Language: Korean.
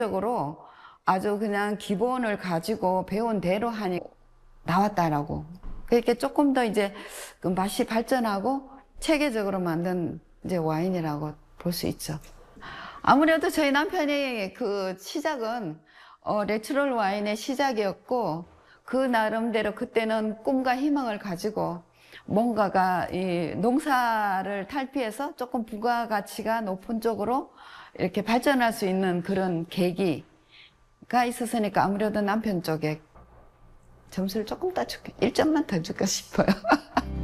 적으로 아주 그냥 기본을 가지고 배운 대로 하니 나왔다라고. 그렇게 조금 더 이제 그 맛이 발전하고 체계적으로 만든 이제 와인이라고 볼 수 있죠. 아무래도 저희 남편이 그 시작은 내추럴 와인의 시작이었고, 그 나름대로 그때는 꿈과 희망을 가지고 뭔가가 이 농사를 탈피해서 조금 부가가치가 높은 쪽으로 이렇게 발전할 수 있는 그런 계기가 있었으니까 아무래도 남편 쪽에 점수를 조금 더 줄게, 1점만 더 줄까 싶어요.